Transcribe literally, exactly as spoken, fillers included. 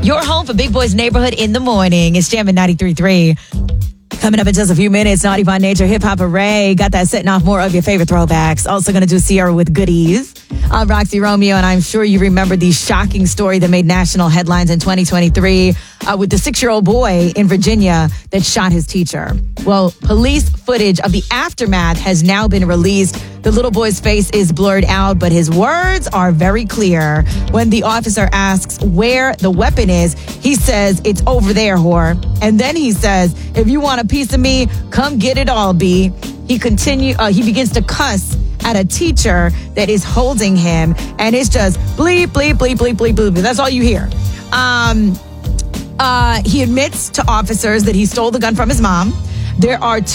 Your home for Big Boy's Neighborhood in the morning. It's Jammin' ninety-three point three. Coming up in just a few minutes, Naughty by Nature Hip Hop Array. Got that setting off more of your favorite throwbacks. Also going to do Sierra with Goodies. I'm Roxy Romeo, and I'm sure you remember the shocking story that made national headlines in twenty twenty-three uh, with the six-year-old boy in Virginia that shot his teacher. Well, police footage of the aftermath has now been released. The little boy's face is blurred out, but his words are very clear. When the officer asks where the weapon is, he says, "It's over there, whore." And then he says, "If you want a piece of me, come get it all, B." He continue. Uh, he begins to cuss at a teacher that is holding him, and it's just bleep, bleep, bleep, bleep, bleep, bleep. That's all you hear. Um, uh, he admits to officers that he stole the gun from his mom. There are two